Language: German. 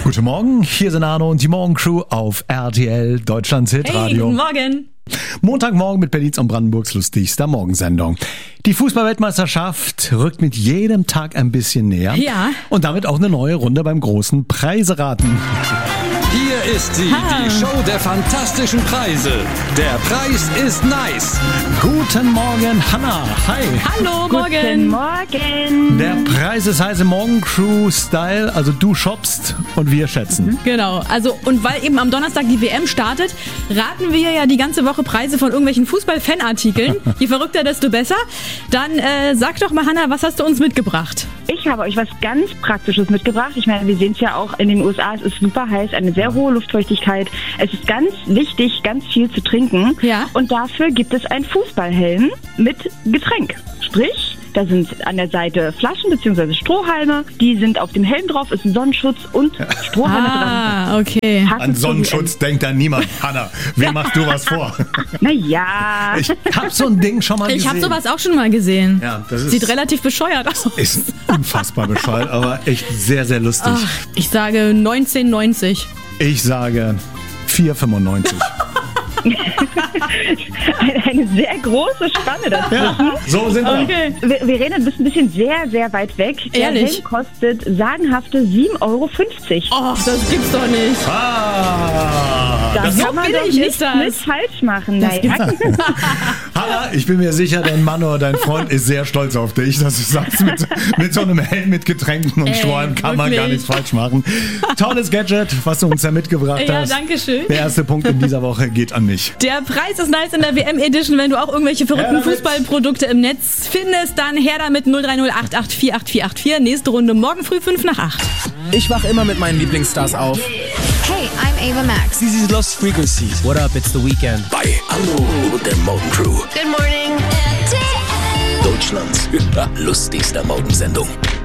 Guten Morgen, hier sind Arno und die Morgencrew auf RTL Deutschlands Hitradio. Hey, guten Morgen. Montagmorgen mit Berlins und Brandenburgs lustigster Morgensendung. Die Fußball-Weltmeisterschaft rückt mit jedem Tag ein bisschen näher. Ja. Und damit auch eine neue Runde beim großen Preiseraten. Hier ist sie, die Show der fantastischen Preise. Der Preis ist nice. Guten Morgen, Hanna. Hi. Hallo, Guten morgen. Morgen. Der Preis ist heiße Morgencrew-Style, also du shoppst und wir schätzen. Genau, also und weil eben am Donnerstag die WM startet, raten wir ja die ganze Woche Preise von irgendwelchen Fußball-Fanartikeln. Je verrückter, desto besser. Dann sag doch mal, Hanna, was hast du uns mitgebracht? Ich habe euch was ganz Praktisches mitgebracht. Ich meine, wir sehen es ja auch in den USA, es ist super heiß, eine sehr hohe Luftfeuchtigkeit. Es ist ganz wichtig, ganz viel zu trinken. Ja. Und dafür gibt es einen Fußballhelm mit Getränk. Sprich, da sind an der Seite Flaschen bzw. Strohhalme. Die sind auf dem Helm drauf, ist ein Sonnenschutz und Strohhalme dran. Ah, okay. Passend An zur Sonnenschutz denkt da niemand. Hanna, wem machst du was vor? Naja. Ich hab so ein Ding schon mal gesehen. Ich habe sowas auch schon mal gesehen. Ja, das ist, Sieht relativ bescheuert aus. ist unfassbar bescheuert, aber echt sehr, sehr lustig. Ach, ich sage 19,90. Ich sage 4,95. Eine sehr große Spanne dazwischen. Ja, so sind wir. Okay. Verena, du bist ein bisschen sehr, sehr weit weg. Ehrlich? Der Helm kostet sagenhafte 7,50 Euro. Oh, das gibt's doch nicht. Da so kann man billig doch ist nichts das. mit falsch machen. Das Naja. Hanna, ich bin mir sicher, dein Mann oder dein Freund ist sehr stolz auf dich, dass du sagst, mit so einem Helm mit Getränken und Strohhalm kann man wirklich. gar nichts falsch machen. Tolles Gadget, was du uns da mitgebracht Ja, hast. danke schön. Der erste Punkt in dieser Woche geht an mich. Der Preis ist nice in der WM-Edition. Wenn du auch irgendwelche verrückten Her damit. Fußballprodukte im Netz findest, dann her damit 030 884 8484. Nächste Runde morgen früh 5 nach 8. Ich wach immer mit meinen Lieblingsstars auf. Hey, I'm Ava Max. This is Lost Frequencies. What up, it's The Weeknd. Bei Arno und der Morgencrew. Good morning. Deutschlands lustigster Morgensendung.